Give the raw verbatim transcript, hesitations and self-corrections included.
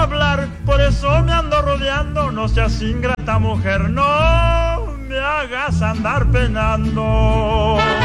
hablar, por eso me ando rodeando. No seas ingrata mujer, no me hagas andar penando.